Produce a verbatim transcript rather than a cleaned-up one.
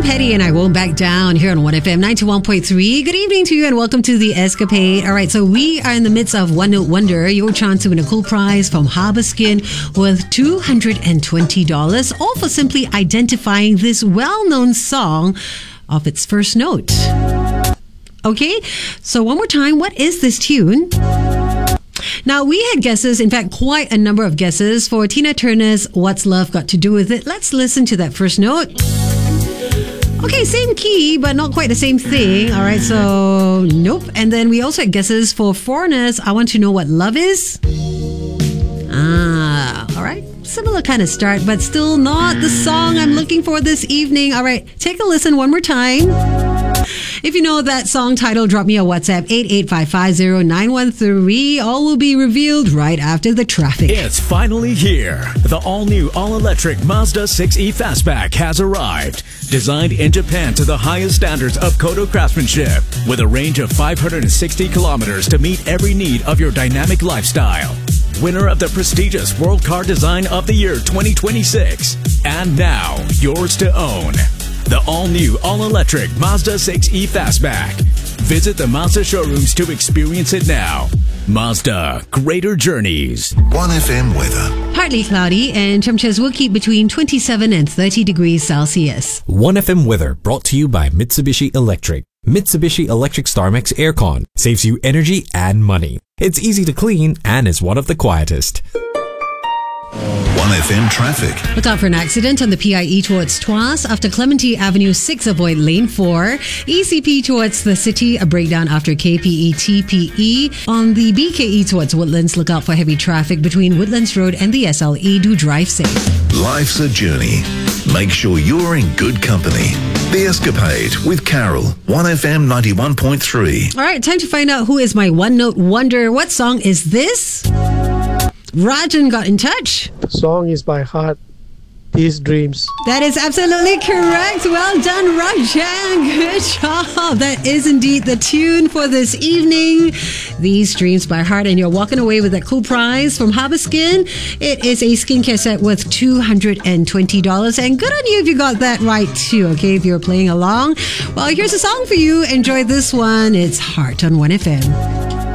Petty and I Won't Back Down here on one F M ninety-one point three. Good evening to you and welcome to The Escapade. All right, so we are in the midst of One Note Wonder, your chance to win a cool prize from Harbour Skin worth two hundred twenty dollars, all for simply identifying this well-known song off its first note. Okay, so one more time, what is this tune? Now, we had guesses, in fact, quite a number of guesses for Tina Turner's What's Love Got to Do With It. Let's listen to that first note. Okay, same key, but not quite the same thing. All right, so nope. And then we also had guesses for Foreigners, I Want to Know What Love Is. Ah, all right. Similar kind of start, but still not the song I'm looking for this evening. All right, take a listen one more time. If you know that song title, drop me a WhatsApp, eight eight five five zero nine one three. All will be revealed right after the traffic. It's finally here. The all-new, all-electric Mazda six E Fastback has arrived. Designed in Japan to the highest standards of Kodo craftsmanship, with a range of five hundred sixty kilometers to meet every need of your dynamic lifestyle. Winner of the prestigious World Car Design of the Year twenty twenty-six. And now, yours to own. The all-new, all-electric Mazda six E Fastback. Visit the Mazda showrooms to experience it now. Mazda, greater journeys. one F M weather. Partly cloudy and temperatures will keep between twenty-seven and thirty degrees Celsius. one F M weather brought to you by Mitsubishi Electric. Mitsubishi Electric StarMax Aircon saves you energy and money. It's easy to clean and is one of the quietest. one F M traffic. Look out for an accident on the P I E towards Tuas after Clementi Avenue six, avoid lane four. E C P towards the city, a breakdown after K P E T P E. On the B K E towards Woodlands, look out for heavy traffic between Woodlands Road and the S L E. Do drive safe. Life's a journey. Make sure you're in good company. The Escapade with Carol, one F M ninety-one point three. All right, time to find out who is my One Note Wonder. What song is this? Rajan got in touch. The song is by Heart, These Dreams. That is absolutely correct. Well done, Rajan. Good job. That is indeed the tune for this evening. These Dreams by Heart, and you're walking away with that cool prize from Harbour Skin. It is a skincare set worth two hundred twenty dollars, and good on you if you got that right too, okay, if you're playing along. Well, here's a song for you. Enjoy this one. It's Heart on one F M.